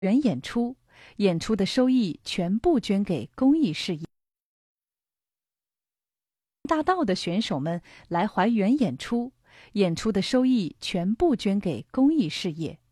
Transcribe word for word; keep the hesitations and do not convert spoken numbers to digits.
原演出，演出的收益全部捐给公益事业。大道的选手们来还原演出，演出的收益全部捐给公益事业。